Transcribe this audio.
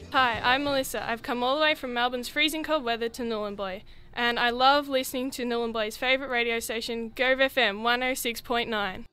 Hi, I'm Melissa. I've come all the way from Melbourne's freezing cold weather to Nhulunbuy, and I love listening to Nhulunbuy's favourite radio station, Gove FM 106.9.